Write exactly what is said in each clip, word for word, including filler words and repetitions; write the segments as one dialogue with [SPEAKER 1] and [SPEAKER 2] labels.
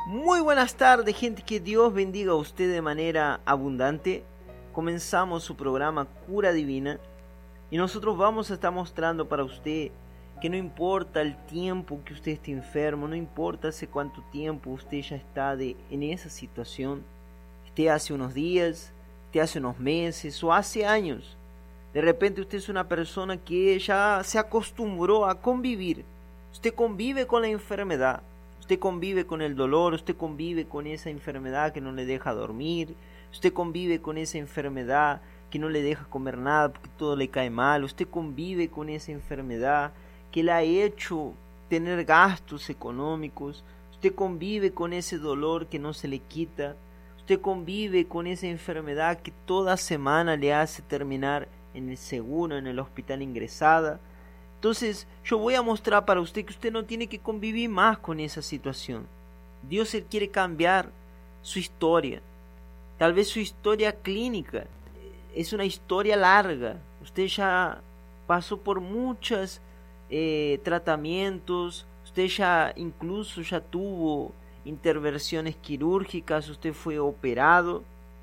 [SPEAKER 1] Muy buenas tardes, gente, que Dios bendiga a usted de manera abundante. Comenzamos su programa Cura Divina y nosotros vamos a estar mostrando para usted que no importa el tiempo que usted esté enfermo, no importa hace cuánto tiempo usted ya está de, en esa situación, esté hace unos días, esté hace unos meses o hace años. De repente usted es una persona que ya se acostumbró a convivir. Usted convive con la enfermedad, usted convive con el dolor, usted convive con esa enfermedad que no le deja dormir, usted convive con esa enfermedad que no le deja comer nada porque todo le cae mal, usted convive con esa enfermedad que le ha hecho tener gastos económicos, usted convive con ese dolor que no se le quita, usted convive con esa enfermedad que toda semana le hace terminar en el seguro, en el hospital ingresada. Entonces yo voy a mostrar para usted que usted no tiene que convivir más con esa situación. Dios él quiere cambiar su historia. Tal vez su historia clínica es una historia larga. Usted ya pasó por muchos eh, tratamientos. Usted ya incluso ya tuvo intervenciones quirúrgicas. Usted fue operado,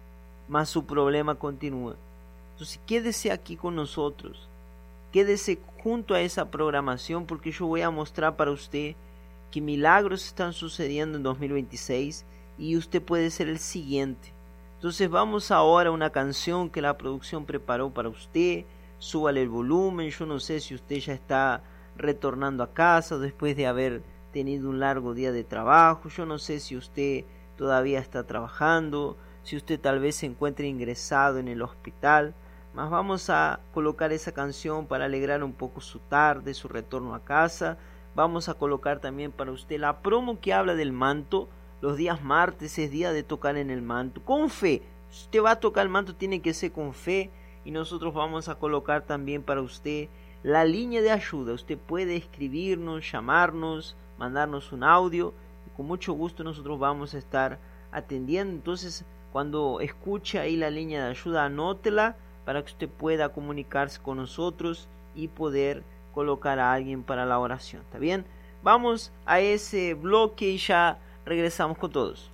[SPEAKER 1] mas su problema continúa. Entonces quédese aquí con nosotros. Quédese junto a esa programación porque yo voy a mostrar para usted que milagros están sucediendo en dos mil veintiséis y usted puede ser el siguiente. Entonces vamos ahora a una canción que la producción preparó para usted. Súbale el volumen. Yo no sé si usted ya está retornando a casa después de haber tenido un largo día de trabajo. Yo no sé si usted todavía está trabajando, si usted tal vez se encuentra ingresado en el hospital. Mas vamos a colocar esa canción para alegrar un poco su tarde, su retorno a casa. Vamos a colocar también para usted la promo que habla del manto. Los días martes es día de tocar en el manto, con fe. Si usted va a tocar el manto tiene que ser con fe. Y nosotros vamos a colocar también para usted la línea de ayuda. Usted puede escribirnos, llamarnos, mandarnos un audio. Y con mucho gusto nosotros vamos a estar atendiendo. Entonces cuando escuche ahí la línea de ayuda, anótela para que usted pueda comunicarse con nosotros y poder colocar a alguien para la oración. ¿Está bien? Vamos a ese bloque y ya regresamos con todos.